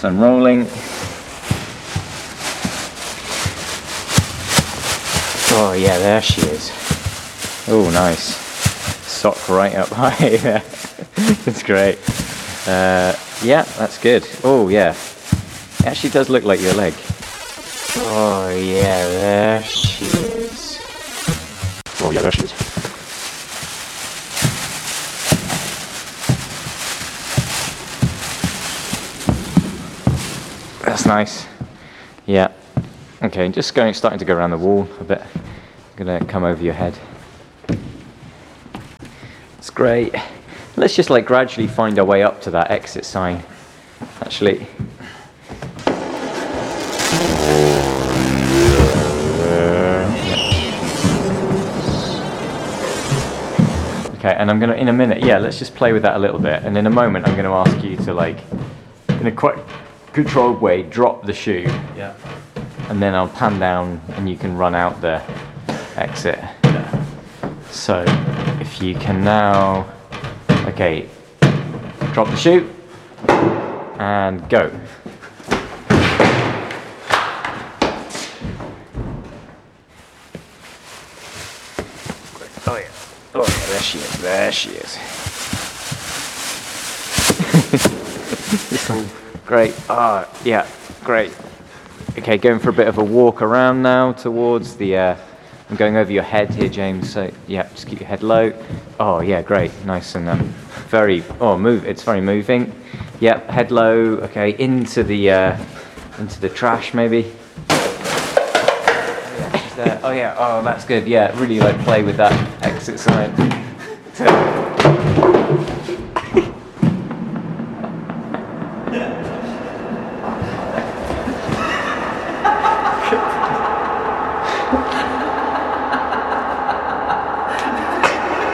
So I'm rolling. Oh yeah, there she is. Oh, nice. Sock right up high there. That's great. Yeah, that's good. Oh yeah. It actually does look like your leg. Oh yeah, there she is. Oh yeah, there she is. That's nice. Yeah. Okay, just starting to go around the wall a bit. I'm gonna come over your head. It's great. Let's just like gradually find our way up to that exit sign. Actually. Okay, and I'm gonna, in a minute, yeah, let's just play with that a little bit. And in a moment, I'm gonna ask you to like, in a quite controlled way, drop the shoe. Yeah. And then I'll pan down and you can run out the exit. Yeah. So if you can now, okay, drop the shoe and go. Oh yeah, oh yeah, there she is, there she is. Great, yeah, great. Okay, going for a bit of a walk around now towards the, I'm going over your head here, James, so yeah, just keep your head low. Oh yeah, great, nice and very, it's very moving. Yep, head low, okay, into the trash maybe. Yeah, she's there. Oh yeah, oh that's good, yeah, really like play with that exit sign.